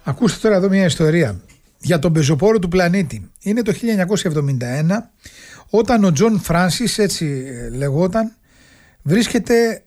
Ακούστε τώρα εδώ μια ιστορία για τον πεζοπόρο του πλανήτη. Είναι το 1971, όταν ο Τζον Φράνσις, έτσι λεγόταν, βρίσκεται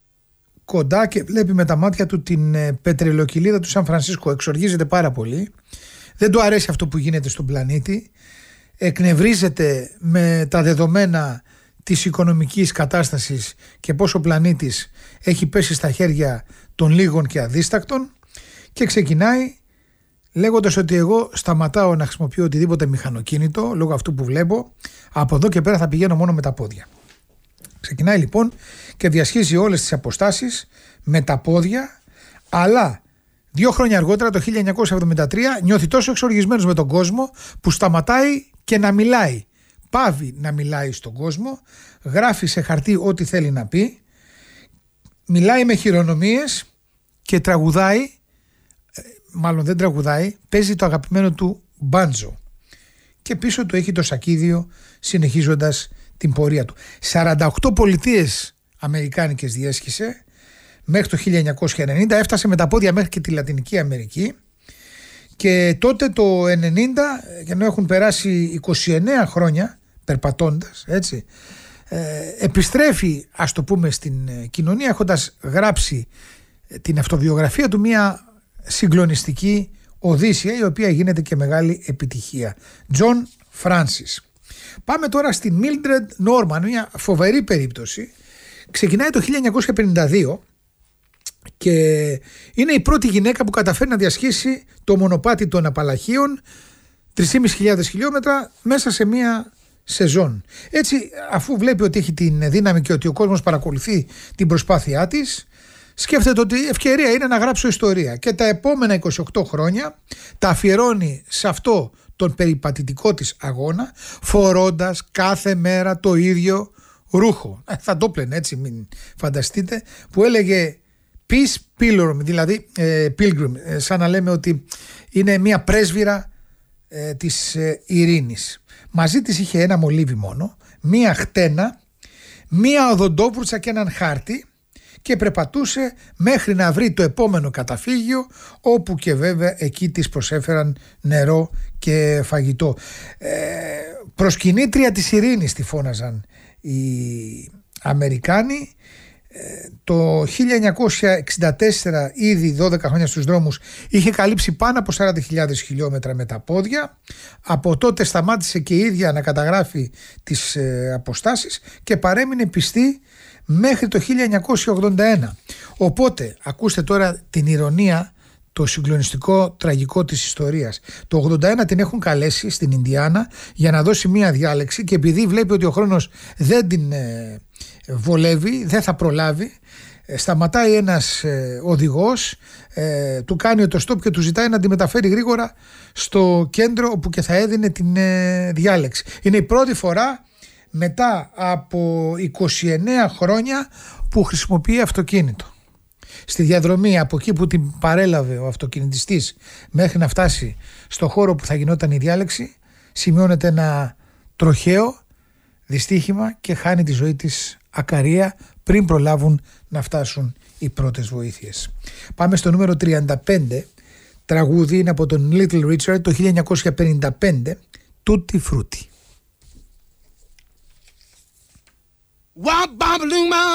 κοντά και βλέπει με τα μάτια του την πετρελοκυλίδα του Σαν Φρανσίσκο. Εξοργίζεται πάρα πολύ, δεν του αρέσει αυτό που γίνεται στον πλανήτη, εκνευρίζεται με τα δεδομένα της οικονομικής κατάστασης και πώς ο πλανήτης έχει πέσει στα χέρια των λίγων και αδίστακτων, και ξεκινάει λέγοντας ότι εγώ σταματάω να χρησιμοποιώ οτιδήποτε μηχανοκίνητο λόγω αυτού που βλέπω, από εδώ και πέρα θα πηγαίνω μόνο με τα πόδια. Ξεκινάει λοιπόν και διασχίζει όλες τις αποστάσεις με τα πόδια, αλλά 2 χρόνια αργότερα, το 1973, νιώθει τόσο εξοργισμένος με τον κόσμο που σταματάει και να μιλάει. Πάβει να μιλάει στον κόσμο, γράφει σε χαρτί ό,τι θέλει να πει, μιλάει με χειρονομίες και τραγουδάει, μάλλον δεν τραγουδάει, παίζει το αγαπημένο του μπάντζο και πίσω του έχει το σακίδιο συνεχίζοντας την πορεία του. 48 πολιτείες αμερικάνικες διέσχισε μέχρι το 1990, έφτασε με τα πόδια μέχρι και τη Λατινική Αμερική, και τότε το 90, ενώ έχουν περάσει 29 χρόνια περπατώντας, έτσι, επιστρέφει, ας το πούμε, στην κοινωνία έχοντας γράψει την αυτοβιογραφία του, μια συγκλονιστική οδύσσια η οποία γίνεται και μεγάλη επιτυχία. Τζον Φράνσις. Πάμε τώρα στη Mildred Norman, μια φοβερή περίπτωση. Ξεκινάει το 1952 και είναι η πρώτη γυναίκα που καταφέρει να διασχίσει το μονοπάτι των Απαλαχίων, 3.500 χιλιόμετρα μέσα σε μια σεζόν. Έτσι, αφού βλέπει ότι έχει την δύναμη και ότι ο κόσμος παρακολουθεί την προσπάθειά της, σκέφτεται ότι η ευκαιρία είναι να γράψω ιστορία, και τα επόμενα 28 χρόνια τα αφιερώνει σε αυτό τον περιπατητικό της αγώνα, φορώντας κάθε μέρα το ίδιο ρούχο. Θα το πλένε, έτσι, μην φανταστείτε, που έλεγε Peace Pilgrim, δηλαδή Pilgrim, σαν να λέμε ότι είναι μια πρέσβυρα της ειρήνης. Μαζί της είχε ένα μολύβι μόνο, μία χτένα, μία οδοντόβουρτσα και έναν χάρτη, και περπατούσε μέχρι να βρει το επόμενο καταφύγιο, όπου και βέβαια εκεί της προσέφεραν νερό και φαγητό. Προσκυνήτρια της ειρήνης τη φώναζαν οι Αμερικάνοι. Το 1964, ήδη 12 χρόνια στους δρόμους, είχε καλύψει πάνω από 40.000 χιλιόμετρα με τα πόδια. Από τότε σταμάτησε και η ίδια να καταγράφει τις αποστάσεις και παρέμεινε πιστή μέχρι το 1981. Οπότε ακούστε τώρα την ηρωνία, το συγκλονιστικό τραγικό της ιστορίας. Το 81 την έχουν καλέσει στην Ινδιάνα για να δώσει μία διάλεξη, και επειδή βλέπει ότι ο χρόνος δεν την βολεύει, δεν θα προλάβει, σταματάει ένας οδηγός, του κάνει το stop και του ζητάει να τη μεταφέρει γρήγορα στο κέντρο όπου και θα έδινε την διάλεξη. Είναι η πρώτη φορά μετά από 29 χρόνια που χρησιμοποιεί αυτοκίνητο. Στη διαδρομή από εκεί που την παρέλαβε ο αυτοκινητιστής μέχρι να φτάσει στο χώρο που θα γινόταν η διάλεξη, σημειώνεται ένα τροχαίο δυστύχημα και χάνει τη ζωή της ακαρία πριν προλάβουν να φτάσουν οι πρώτες βοήθειες. Πάμε στο νούμερο 35, τραγούδι είναι από τον Little Richard το 1955, Tutti Frutti.